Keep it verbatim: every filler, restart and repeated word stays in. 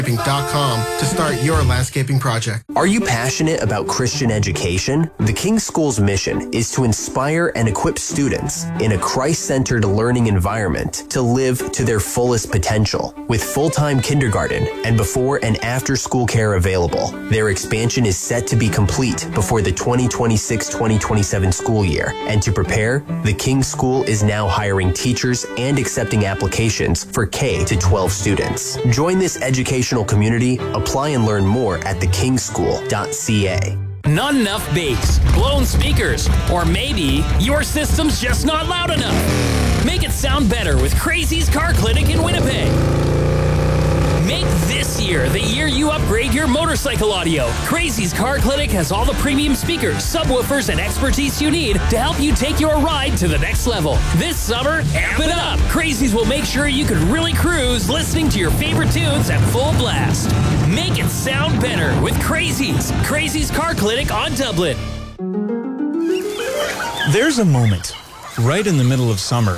dot com to start your landscaping project. Are you passionate about Christian education? The King's School's mission is to inspire and equip students in a Christ-centered learning environment to live to their fullest potential. With full-time kindergarten and before and after school care available, their expansion is set to be complete before the twenty twenty-six twenty twenty-seven school year. And to prepare, the King's School is now hiring teachers and accepting applications for K to twelve students. Join this educational community. Apply and learn more at the kings school dot c a. Not enough bass, blown speakers, or maybe your system's just not loud enough. Make it sound better with Crazy's Car Clinic in Winnipeg. Make this year the year you upgrade your motorcycle audio. Crazy's Car Clinic has all the premium speakers, subwoofers, and expertise you need to help you take your ride to the next level. This summer, amp it up. Crazy's will make sure you can really cruise listening to your favorite tunes at full blast. Make it sound better with Crazy's. Crazy's Car Clinic on Dublin. There's a moment right in the middle of summer